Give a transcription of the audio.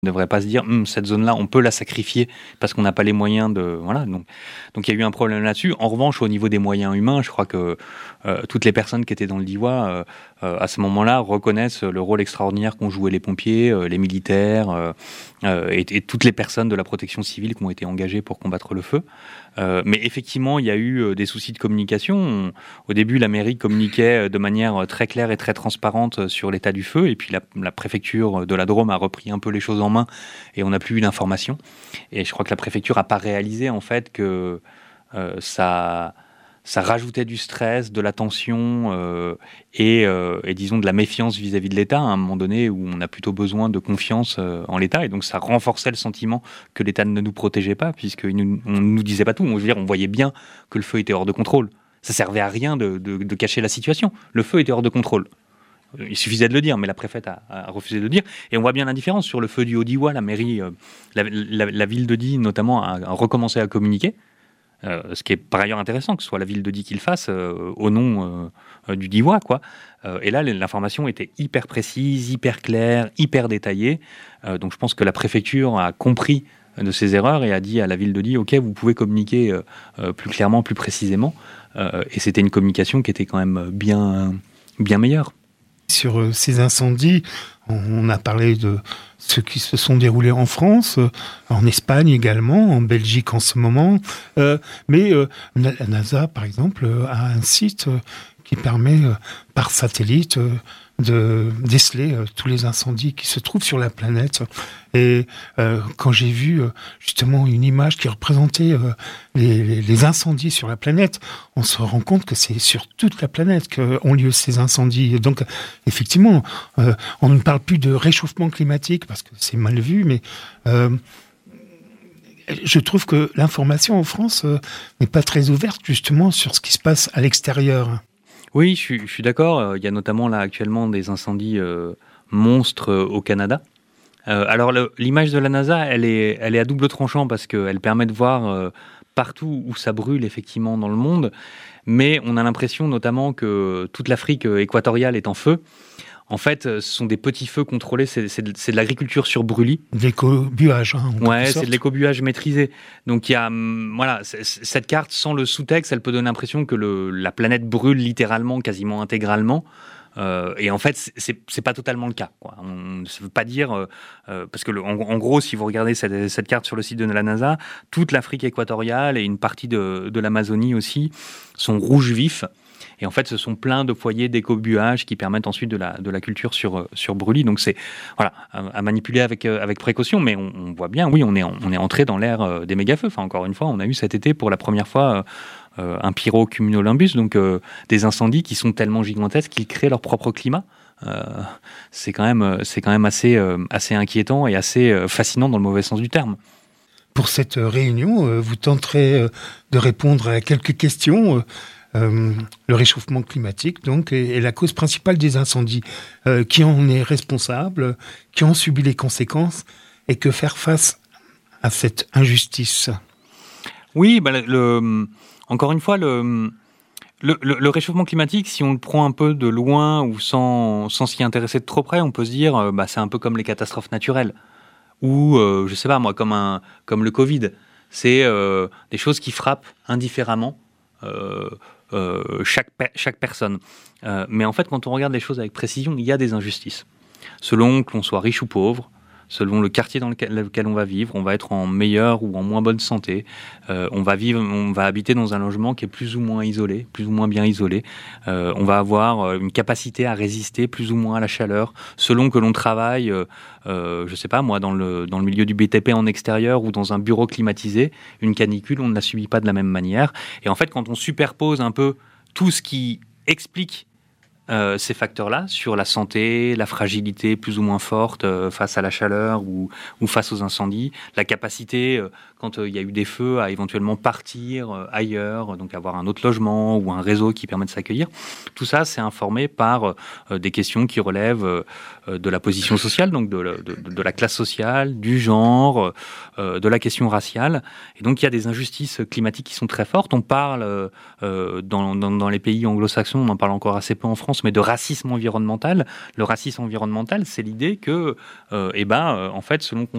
ne devrait pas se dire cette zone-là, on peut la sacrifier parce qu'on n'a pas les moyens de... Voilà, donc il y a eu un problème là-dessus. En revanche, au niveau des moyens humains, je crois que toutes les personnes qui étaient dans le Diois, à ce moment-là, reconnaissent le rôle extraordinaire qu'ont joué les pompiers, les militaires et toutes les personnes de la protection civile qui ont été engagées pour combattre le feu. Mais effectivement, il y a eu des soucis de communication. Au début, la mairie communiquait de manière très claire et très transparente sur l'état du feu, et puis la préfecture de la Drôme a repris un peu les choses en main, et on n'a plus eu d'informations. Et je crois que la préfecture n'a pas réalisé en fait que ça rajoutait du stress, de la tension et disons de la méfiance vis-à-vis de l'État à un moment donné où on a plutôt besoin de confiance en l'État, et donc ça renforçait le sentiment que l'État ne nous protégeait pas puisqu'on ne nous disait pas tout. On voyait bien que le feu était hors de contrôle. Ça servait à rien de cacher la situation. Le feu était hors de contrôle. Il suffisait de le dire, mais la préfète a refusé de le dire. Et on voit bien l'indifférence sur le feu du Haut-Diois. La mairie, la ville de Die notamment a recommencé à communiquer. Ce qui est par ailleurs intéressant que ce soit la ville de Die qui le fasse au nom du Diois, quoi. Et là, l'information était hyper précise, hyper claire, hyper détaillée. Donc je pense que la préfecture a compris de ses erreurs et a dit à la ville de Die, ok, vous pouvez communiquer plus clairement, plus précisément. Et c'était une communication qui était quand même bien meilleure. Sur ces incendies, on a parlé de ceux qui se sont déroulés en France, en Espagne également, en Belgique en ce moment. Mais la NASA, par exemple, a un site qui permet, par satellite, de déceler tous les incendies qui se trouvent sur la planète. Et quand j'ai vu justement une image qui représentait les incendies sur la planète, on se rend compte que c'est sur toute la planète qu'ont lieu ces incendies. Donc effectivement, on ne parle plus de réchauffement climatique parce que c'est mal vu, mais je trouve que l'information en France n'est pas très ouverte justement sur ce qui se passe à l'extérieur. Oui, je suis d'accord. Il y a notamment là actuellement des incendies monstres au Canada. Alors l'image de la NASA, elle est à double tranchant parce qu'elle permet de voir partout où ça brûle effectivement dans le monde, mais on a l'impression notamment que toute l'Afrique équatoriale est en feu. En fait, ce sont des petits feux contrôlés, c'est de l'agriculture sur brûlis. De l'écobuage, hein. Ouais, c'est de l'écobuage maîtrisé. Donc il y a, voilà, cette carte sans le sous-texte, elle peut donner l'impression que la planète brûle littéralement, quasiment intégralement. Et en fait, c'est pas totalement le cas, quoi. Ça veut pas dire parce que en gros, si vous regardez cette carte sur le site de la NASA, toute l'Afrique équatoriale et une partie de l'Amazonie aussi sont rouges vifs. Et en fait, ce sont plein de foyers d'écobuage qui permettent ensuite de la culture sur brûlis. Donc c'est voilà, à manipuler avec précaution, mais on voit bien, oui, on est entré dans l'ère des méga-feux. Enfin, encore une fois, on a eu cet été pour la première fois un pyrocumulonimbus, donc des incendies qui sont tellement gigantesques qu'ils créent leur propre climat. C'est quand même assez inquiétant et assez fascinant dans le mauvais sens du terme. Pour cette réunion, vous tenterez de répondre à quelques questions. Le réchauffement climatique donc est la cause principale des incendies. Qui en est responsable? Qui en subit les conséquences? Et que faire face à cette injustice? Oui, encore une fois, le réchauffement climatique, si on le prend un peu de loin ou sans s'y intéresser de trop près, on peut se dire c'est un peu comme les catastrophes naturelles. Ou, je sais pas moi, comme le Covid. C'est des choses qui frappent indifféremment chaque personne. Mais en fait, quand on regarde les choses avec précision, il y a des injustices. Selon que l'on soit riche ou pauvre, selon le quartier dans lequel on va vivre, on va être en meilleure ou en moins bonne santé. On va habiter dans un logement qui est plus ou moins isolé, plus ou moins bien isolé. On va avoir une capacité à résister plus ou moins à la chaleur, selon que l'on travaille, je sais pas moi, dans le milieu du BTP en extérieur ou dans un bureau climatisé. Une canicule, on ne la subit pas de la même manière. Et en fait, quand on superpose un peu tout ce qui explique ces facteurs-là sur la santé, la fragilité plus ou moins forte face à la chaleur ou face aux incendies, la capacité, quand il y a eu des feux, à éventuellement partir ailleurs, donc avoir un autre logement ou un réseau qui permet de s'accueillir. Tout ça, c'est informé par des questions qui relèvent de la position sociale, donc de la classe sociale, du genre, de la question raciale. Et donc, il y a des injustices climatiques qui sont très fortes. On parle, dans les pays anglo-saxons, on en parle encore assez peu en France, France, mais de racisme environnemental. Le racisme environnemental, c'est l'idée que, en fait, selon qu'on